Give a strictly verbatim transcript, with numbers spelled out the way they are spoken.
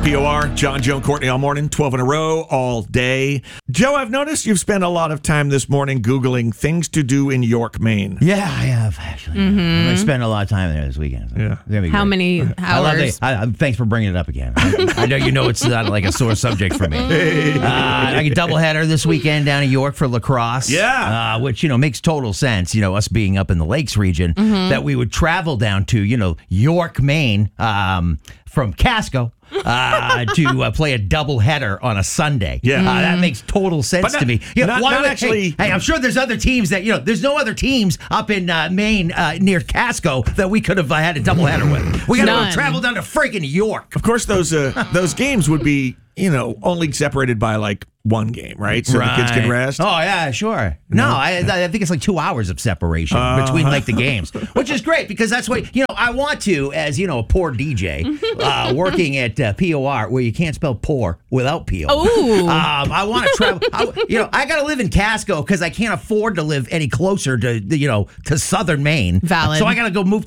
at P O R. John, Joe, and Courtney all morning, twelve in a row, all day. Joe, I've noticed you've spent a lot of time this morning Googling things to do in York, Maine. Yeah, I have, actually. Mm-hmm. I spent a lot of time there this weekend. So Yeah. it's gonna be How great. many hours? I love it. I, I, thanks for bringing it up again. I, I know you know it's not like a sore subject for me. Uh, I get doubleheader this weekend down in York for lacrosse. Yeah. Uh, which, you know, makes total sense, you know, us being up in the Lakes region, Mm-hmm. that we would travel down to, you know, York, Maine, um, from Casco. uh, to uh, play a doubleheader on a Sunday. Yeah. Uh, that makes total sense But not- to me. You know, not- why not would- actually- Hey, hey, I'm sure there's other teams that, you know, there's no other teams up in uh, Maine uh, near Casco that we could have uh, had a doubleheader with. We got to None. travel down to freaking York. Of course, those uh, those games would be, you know, only separated by like one game, right? So the kids can Right. rest. Oh yeah, sure. No, I, I think it's like two hours of separation Uh. between like the games, which is great because that's what you know. I want to, as you know, a poor D J uh, working at uh, P O R, where you can't spell poor without P O. Ooh. Um, I want to travel. I, you know, I got to live in Casco because I can't afford to live any closer to you know to Southern Maine. Valid. So I got to go move